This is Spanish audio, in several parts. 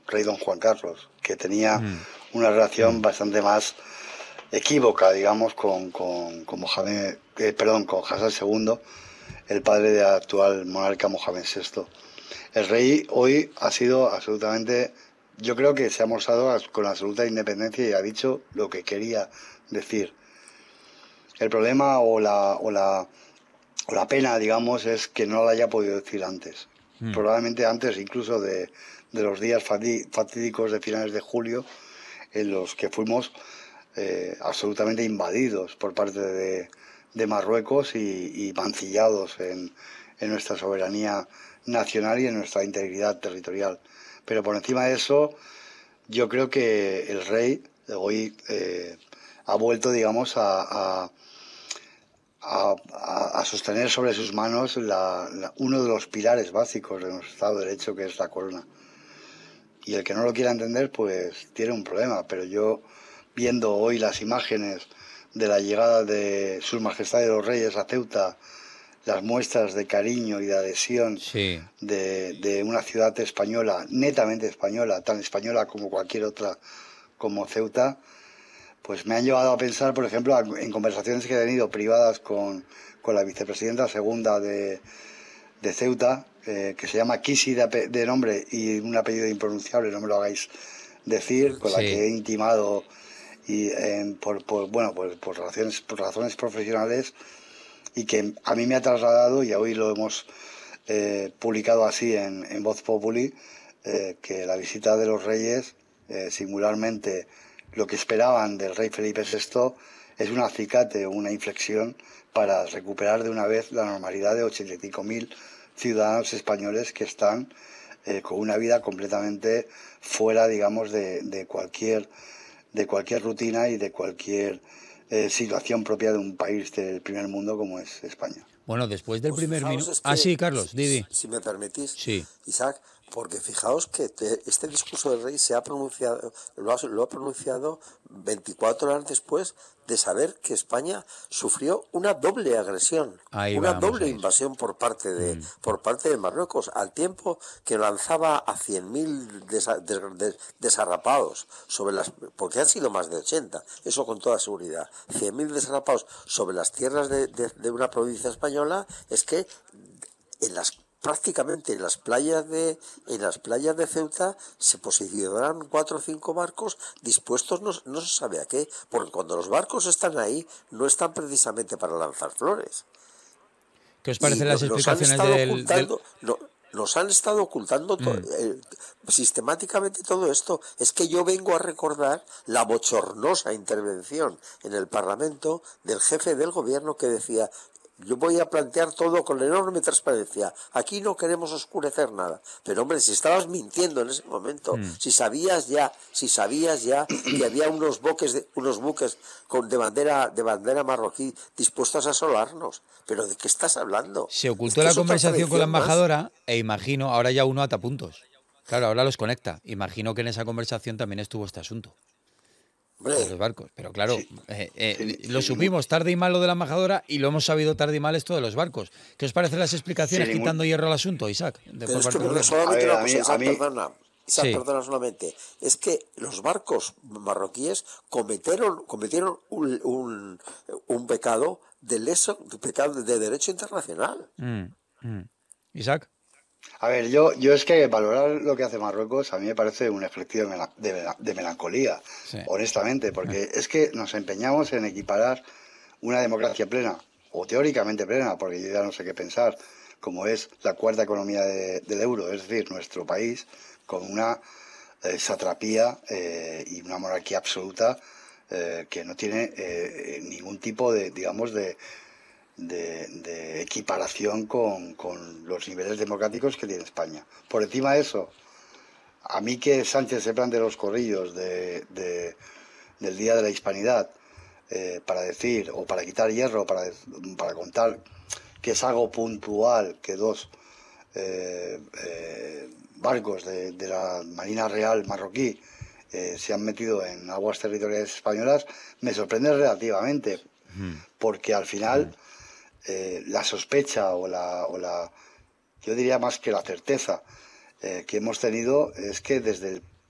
rey don Juan Carlos, que tenía una relación bastante más equívoca, digamos, con Mohamed, con Hassan II, el padre del actual monarca Mohamed VI. El rey hoy ha sido absolutamente, yo creo que se ha mostrado con absoluta independencia y ha dicho lo que quería decir. El problema o la pena, digamos, es que no lo haya podido decir antes. Probablemente antes incluso de los días fatídicos de finales de julio, en los que fuimos absolutamente invadidos por parte de Marruecos y mancillados en nuestra soberanía nacional y en nuestra integridad territorial. Pero por encima de eso, yo creo que el rey hoy ha vuelto, digamos, a sostener sobre sus manos uno de los pilares básicos de nuestro Estado de Derecho, que es la corona. Y el que no lo quiera entender, pues tiene un problema. Pero yo, viendo hoy las imágenes de la llegada de Sus Majestades los Reyes a Ceuta, las muestras de cariño y de adhesión de una ciudad española, netamente española, tan española como cualquier otra, como Ceuta, pues me han llevado a pensar, por ejemplo, en conversaciones que he tenido privadas con la vicepresidenta segunda de Ceuta, que se llama Kisi de nombre y un apellido impronunciable, no me lo hagáis decir, con la que he intimado y por razones profesionales, y que a mí me ha trasladado, y hoy lo hemos publicado así en Voz Populi, que la visita de los reyes, singularmente lo que esperaban del rey Felipe VI, es un acicate, una inflexión para recuperar de una vez la normalidad de 85.000 ciudadanos españoles que están con una vida completamente fuera, digamos, de cualquier rutina y de cualquier situación propia de un país del primer mundo como es España. Bueno, después del Pues primer fijaos, minuto... es Ah, que, sí, Carlos, Didi. si me permitís, Sí. Isaac, porque fijaos que este discurso del rey se ha pronunciado, lo ha pronunciado 24 horas después de saber que España sufrió una doble agresión, Ahí una vamos a doble ir. invasión por parte de Marruecos, al tiempo que lanzaba a 100.000 desarrapados sobre las, porque han sido más de 80, eso con toda seguridad, 100.000 desarrapados sobre las tierras de una provincia española. Es que prácticamente en las playas de Ceuta se posicionaron 4 o 5 barcos dispuestos, no se sabe a qué, porque cuando los barcos están ahí no están precisamente para lanzar flores. ¿Qué os parecen las explicaciones Nos han estado ocultando sistemáticamente todo esto. Es que yo vengo a recordar la bochornosa intervención en el Parlamento del jefe del gobierno, que decía: yo voy a plantear todo con enorme transparencia. Aquí no queremos oscurecer nada. Pero hombre, si estabas mintiendo en ese momento, si sabías ya que había unos buques de bandera marroquí dispuestos a asolarnos. ¿Pero de qué estás hablando? Se ocultó la conversación con la embajadora e imagino, ahora ya uno ata puntos. Claro, ahora los conecta. Imagino que en esa conversación también estuvo este asunto. De los barcos. Pero claro, lo supimos tarde y mal lo de la embajadora, y lo hemos sabido tarde y mal esto de los barcos. ¿Qué os parecen las explicaciones quitando hierro al asunto, Isaac? Pero es que solamente una cosa, Isaac, perdona. Perdona solamente. Es que los barcos marroquíes cometieron un pecado de derecho internacional. Isaac. A ver, yo es que valorar lo que hace Marruecos a mí me parece un ejercicio de melancolía, honestamente, porque es que nos empeñamos en equiparar una democracia plena, o teóricamente plena, porque yo ya no sé qué pensar, como es la cuarta economía del euro, es decir, nuestro país, con una satrapía y una monarquía absoluta que no tiene ningún tipo de, digamos, de equiparación con los niveles democráticos que tiene España. Por encima de eso, a mí que Sánchez se plante los corrillos del Día de la Hispanidad para decir, o para quitar hierro, para contar que es algo puntual, que dos barcos de la Marina Real marroquí se han metido en aguas territoriales españolas, me sorprende relativamente, porque al final la sospecha yo diría más que la certeza que hemos tenido es que desde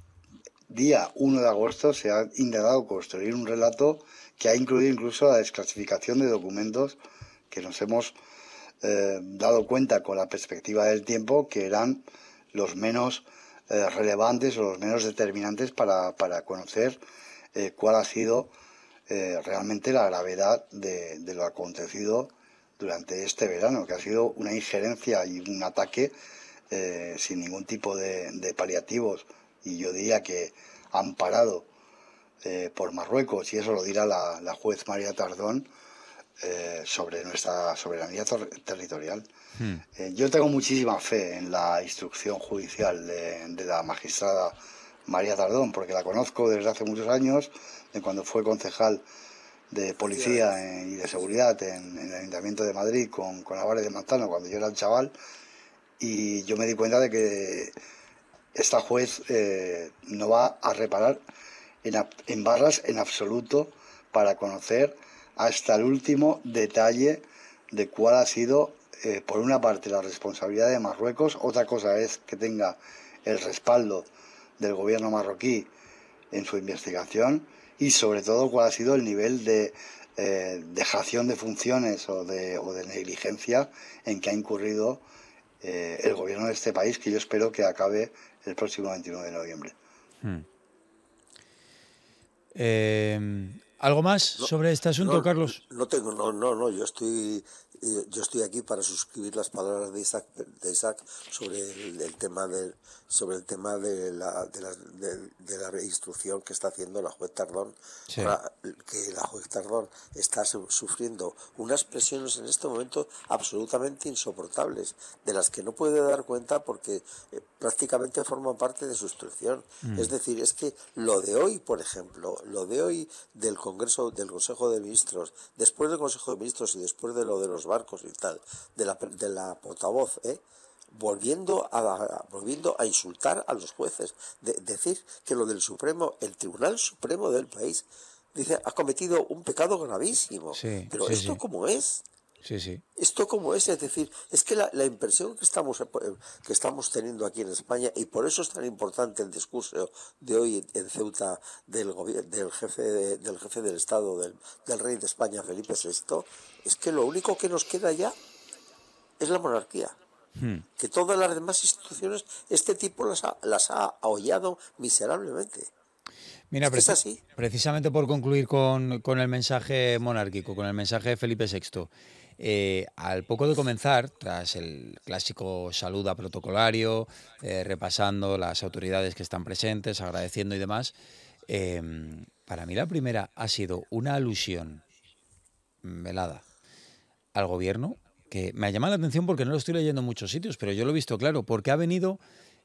día 1 de agosto se ha intentado construir un relato que ha incluido incluso la desclasificación de documentos que nos hemos dado cuenta con la perspectiva del tiempo que eran los menos relevantes o los menos determinantes para conocer cuál ha sido realmente la gravedad de lo acontecido durante este verano, que ha sido una injerencia y un ataque sin ningún tipo de paliativos, y yo diría que amparado por Marruecos, y eso lo dirá la juez María Tardón, sobre nuestra soberanía territorial. Yo tengo muchísima fe en la instrucción judicial de la magistrada María Tardón, porque la conozco desde hace muchos años, de cuando fue concejal de policía y de seguridad en el Ayuntamiento de Madrid con Álvarez de Manzano, cuando yo era un chaval, y yo me di cuenta de que esta juez no va a reparar en barras en absoluto para conocer hasta el último detalle de cuál ha sido, por una parte, la responsabilidad de Marruecos. Otra cosa es que tenga el respaldo del gobierno marroquí en su investigación, y sobre todo cuál ha sido el nivel de dejación de funciones o de negligencia en que ha incurrido el gobierno de este país, que yo espero que acabe el próximo 29 de noviembre. ¿Algo más sobre este asunto, Carlos? No tengo, yo estoy aquí para suscribir las palabras de Isaac sobre el tema de la reinstrucción que está haciendo la juez Tardón. Sí. Que la juez Tardón está sufriendo unas presiones en este momento absolutamente insoportables, de las que no puede dar cuenta porque prácticamente forman parte de su instrucción. Es decir, es que lo de hoy, por ejemplo, del Consejo de Ministros, después del Consejo de Ministros y después de lo de los barcos y tal, de la portavoz, volviendo a insultar a los jueces, decir que lo del Supremo, el Tribunal Supremo del país, dice, ha cometido un pecado gravísimo. Sí, pero sí, esto sí. ¿cómo es? Sí. Esto como es decir, es que la impresión que estamos teniendo aquí en España, y por eso es tan importante el discurso de hoy en Ceuta del jefe del Estado, del rey de España, Felipe VI, es que lo único que nos queda ya es la monarquía. Que todas las demás instituciones, este tipo las ha ahollado miserablemente. Mira, es así. Precisamente por concluir con el mensaje monárquico, con el mensaje de Felipe VI, al poco de comenzar, tras el clásico saludo protocolario, repasando las autoridades que están presentes, agradeciendo y demás, para mí la primera ha sido una alusión velada al gobierno, que me ha llamado la atención porque no lo estoy leyendo en muchos sitios, pero yo lo he visto claro, porque ha venido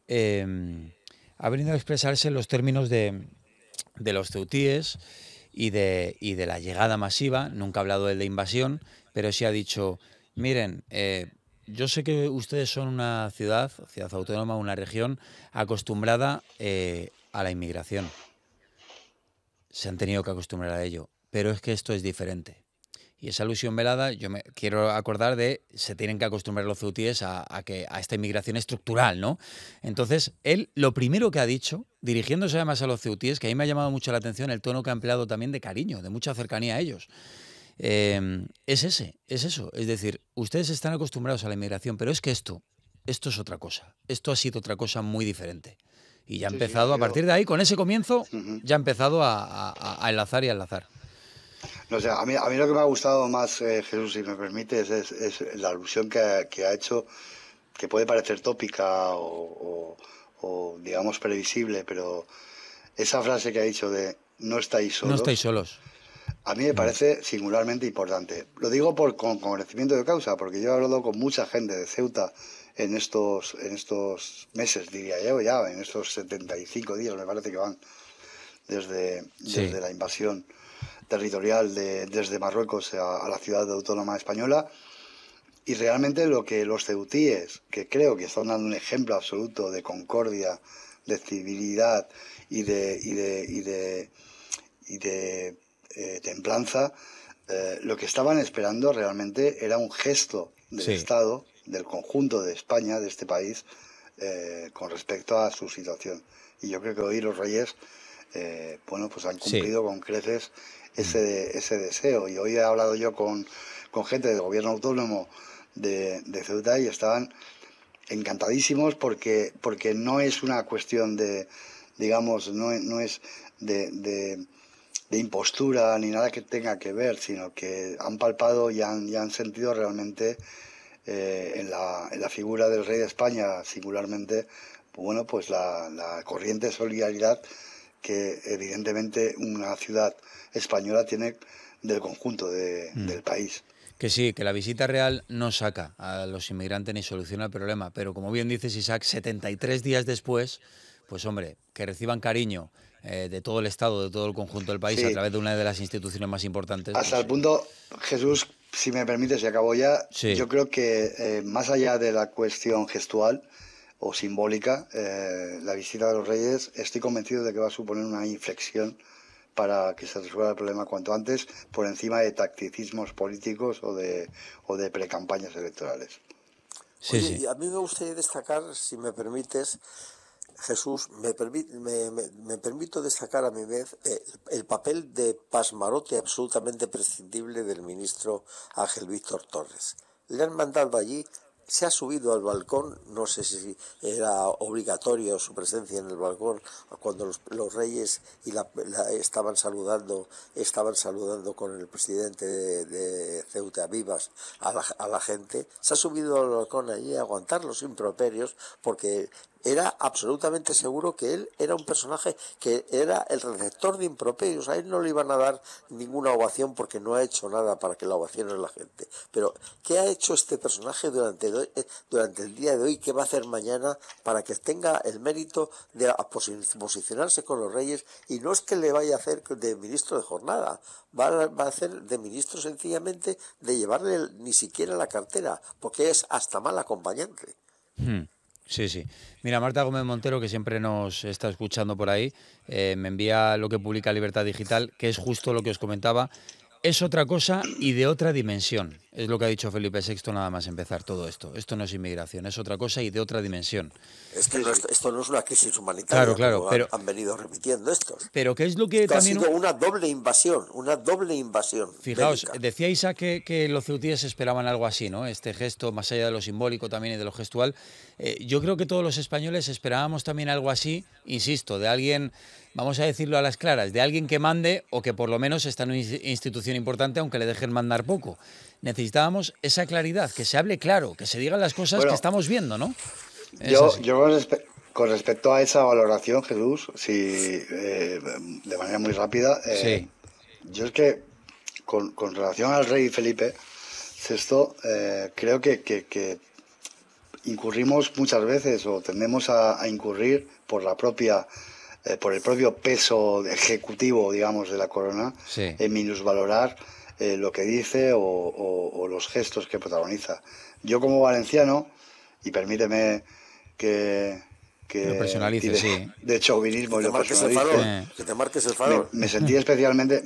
a expresarse en los términos de los ceutíes y de la llegada masiva. Nunca ha hablado de invasión, pero sí ha dicho, miren, yo sé que ustedes son una ciudad autónoma, una región acostumbrada a la inmigración. Se han tenido que acostumbrar a ello, pero es que esto es diferente. Y esa alusión velada, yo me quiero acordar de, se tienen que acostumbrar los ceutíes a esta inmigración estructural, ¿no? Entonces, él lo primero que ha dicho, dirigiéndose además a los ceutíes, que a mí me ha llamado mucho la atención el tono que ha empleado también de cariño, de mucha cercanía a ellos, es eso. Es decir, ustedes están acostumbrados a la inmigración, pero es que esto es otra cosa. Esto ha sido otra cosa muy diferente. Y ya ha empezado, a partir de ahí, con ese comienzo, ya ha empezado a enlazar y a enlazar. No sé, a mí lo que me ha gustado más, Jesús, si me permites, es la alusión que ha hecho, que puede parecer tópica o digamos previsible, pero esa frase que ha dicho de no estáis solos. No estáis solos. A mí me parece singularmente importante. Lo digo con conocimiento de causa, porque yo he hablado con mucha gente de Ceuta en estos meses, diría yo, ya en estos 75 días, me parece que van desde la invasión territorial desde Marruecos a la ciudad autónoma española, y realmente lo que los ceutíes, que creo que están dando un ejemplo absoluto de concordia, de civilidad y de templanza, lo que estaban esperando realmente era un gesto del Estado, del conjunto de España, de este país, con respecto a su situación. Y yo creo que hoy los reyes, bueno, pues han cumplido con creces ese deseo. Y hoy he hablado yo con gente del gobierno autónomo de Ceuta y estaban encantadísimos porque no es una cuestión de, digamos, no es de impostura ni nada que tenga que ver, sino que han palpado y han sentido realmente en la figura del rey de España singularmente, bueno, pues la corriente de solidaridad que evidentemente una ciudad española tiene del conjunto del país. Que sí, que la visita real no saca a los inmigrantes ni soluciona el problema, pero como bien dices, Isaac, 73 días después, pues hombre, que reciban cariño de todo el Estado, de todo el conjunto del país, a través de una de las instituciones más importantes. Hasta el punto, Jesús, si me permites, y acabo ya, yo creo que más allá de la cuestión gestual o simbólica, la visita de los Reyes, estoy convencido de que va a suponer una inflexión para que se resuelva el problema cuanto antes, por encima de tacticismos políticos o de precampañas electorales. Oye, y a mí me gustaría destacar, si me permites, Jesús, me permito destacar a mi vez el papel de pasmarote absolutamente prescindible del ministro Ángel Víctor Torres. Le han mandado allí, se ha subido al balcón, no sé si era obligatorio su presencia en el balcón cuando los reyes estaban saludando con el presidente de Ceuta Vivas a la gente. Se ha subido al balcón allí a aguantar los improperios porque era absolutamente seguro que él era un personaje que era el receptor de improperios. A él no le iban a dar ninguna ovación porque no ha hecho nada para que la ovacione la gente. Pero, ¿qué ha hecho este personaje durante el día de hoy? ¿Qué va a hacer mañana para que tenga el mérito de posicionarse con los reyes? Y no es que le vaya a hacer de ministro de jornada, va a hacer de ministro sencillamente de llevarle ni siquiera la cartera, porque es hasta mal acompañante. Sí, sí. Mira, Marta Gómez Montero, que siempre nos está escuchando por ahí, me envía lo que publica Libertad Digital, que es justo lo que os comentaba. Es otra cosa y de otra dimensión. Es lo que ha dicho Felipe VI nada más empezar todo esto. Esto no es inmigración, es otra cosa y de otra dimensión. Es que esto no es una crisis humanitaria, claro, pero han venido repitiendo estos. Pero ¿qué es lo que esto también... ha sido una doble invasión. Fijaos, bélica. decía Isaac que los ceutíes esperaban algo así, ¿no? Este gesto, más allá de lo simbólico también y de lo gestual. Yo creo que todos los españoles esperábamos también algo así, insisto, de alguien, vamos a decirlo a las claras, de alguien que mande o que por lo menos está en una institución importante, aunque le dejen mandar poco. Necesitábamos esa claridad, que se hable claro, que se digan las cosas que estamos viendo, ¿no? Yo con respecto a esa valoración, Jesús, de manera muy rápida, yo es que con relación al rey Felipe VI, creo que incurrimos muchas veces o tendemos a incurrir por el propio peso ejecutivo, digamos, de la corona, en minusvalorar lo que dice o los gestos que protagoniza. Yo como valenciano, y permíteme que lo personalice, de chauvinismo y lo personalice, que te marques el farol. Me sentí especialmente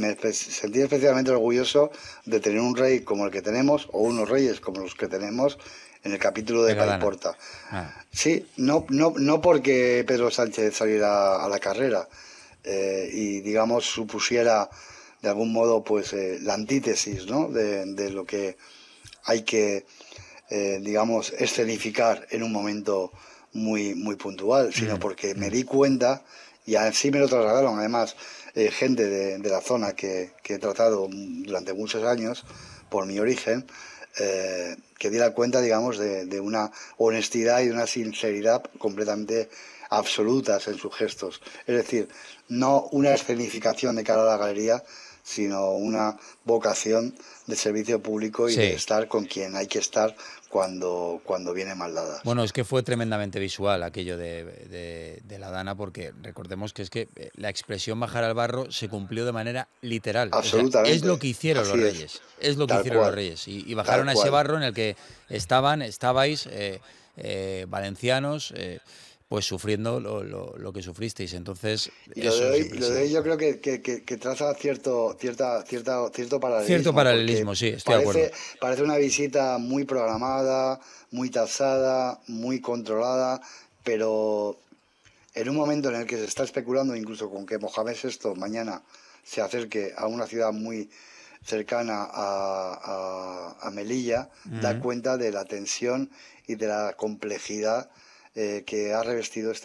orgulloso de tener un rey como el que tenemos, o unos reyes como los que tenemos en el capítulo de Paiporta. Sí, no porque Pedro Sánchez saliera a la carrera y digamos supusiera de algún modo pues la antítesis, ¿no? de lo que hay que digamos escenificar en un momento muy puntual, sino porque me di cuenta, y así me lo trasladaron además gente de la zona que he tratado durante muchos años por mi origen, que diera cuenta, digamos, de una honestidad y de una sinceridad completamente absolutas en sus gestos. Es decir, no una escenificación de cara a la galería, sino una vocación de servicio público y de estar con quien hay que estar cuando viene mal dada. Bueno, es que fue tremendamente visual aquello de la Dana, porque recordemos que es que la expresión bajar al barro se cumplió de manera literal. Absolutamente. O sea, es lo que hicieron los reyes. Es lo que hicieron los reyes. Y bajaron a ese barro en el que estabais valencianos, pues sufriendo lo que sufristeis. Entonces, y lo de hoy yo creo que traza cierto paralelismo. Cierto paralelismo, sí, estoy de acuerdo. Parece una visita muy programada, muy tasada, muy controlada, pero en un momento en el que se está especulando incluso con que Mohamed VI mañana se acerque a una ciudad muy cercana a Melilla, da cuenta de la tensión y de la complejidad que ha revestido este